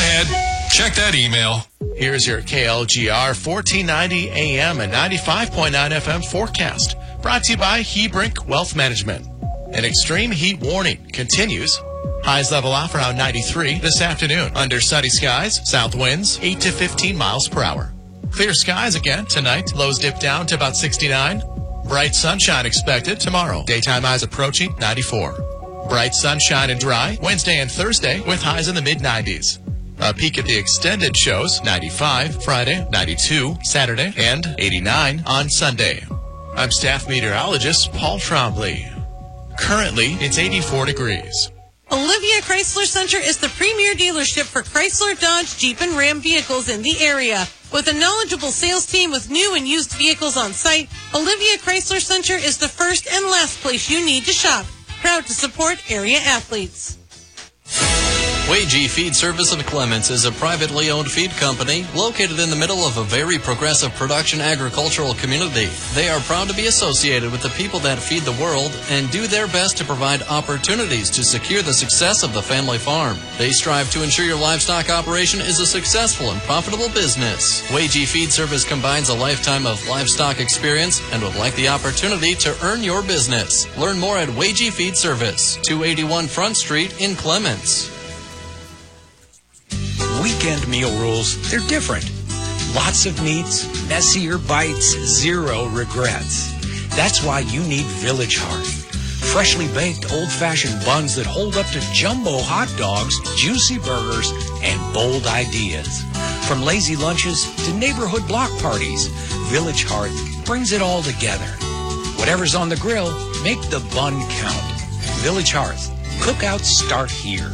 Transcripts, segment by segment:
Ed, check that email. Here's your KLGR 1490 AM and 95.9 FM forecast. Brought to you by Hebrink Wealth Management. An extreme heat warning continues. Highs level off around 93 this afternoon. Under sunny skies, south winds 8 to 15 miles per hour. Clear skies again tonight. Lows dip down to about 69. Bright sunshine expected tomorrow. Daytime highs approaching 94. Bright sunshine and dry Wednesday and Thursday with highs in the mid-90s. A peek at the extended shows 95 Friday, 92 Saturday, and 89 on Sunday. I'm staff meteorologist Paul Trombley. Currently, it's 84 degrees. Olivia Chrysler Center is the premier dealership for Chrysler, Dodge, Jeep, and Ram vehicles in the area. With a knowledgeable sales team with new and used vehicles on site, Olivia Chrysler Center is the first and last place you need to shop. Proud to support area athletes. Wagee Feed Service of Clements is a privately owned feed company located in the middle of a very progressive production agricultural community. They are proud to be associated with the people that feed the world and do their best to provide opportunities to secure the success of the family farm. They strive to ensure your livestock operation is a successful and profitable business. Wagee Feed Service combines a lifetime of livestock experience and would like the opportunity to earn your business. Learn more at Wagee Feed Service, 281 Front Street in Clements. Weekend meal rules, they're different. Lots of meats, messier bites, zero regrets. That's why you need Village Hearth. Freshly baked old-fashioned buns that hold up to jumbo hot dogs, juicy burgers, and bold ideas. From lazy lunches to neighborhood block parties, Village Hearth brings it all together. Whatever's on the grill, make the bun count. Village Hearth. Cookouts start here.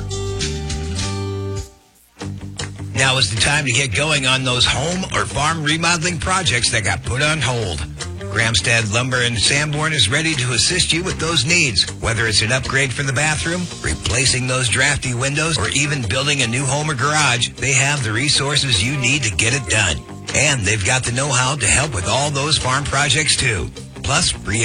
Now is the time to get going on those home or farm remodeling projects that got put on hold. Gramstad Lumber in Sanborn is ready to assist you with those needs. Whether it's an upgrade for the bathroom, replacing those drafty windows, or even building a new home or garage, they have the resources you need to get it done. And they've got the know-how to help with all those farm projects too. Plus,